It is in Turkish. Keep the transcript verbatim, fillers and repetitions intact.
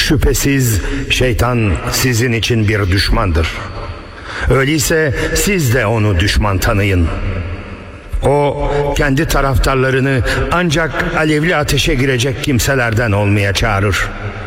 Şüphesiz şeytan sizin için bir düşmandır. Öyleyse siz de onu düşman tanıyın. O kendi taraftarlarını ancak alevli ateşe girecek kimselerden olmaya çağırır.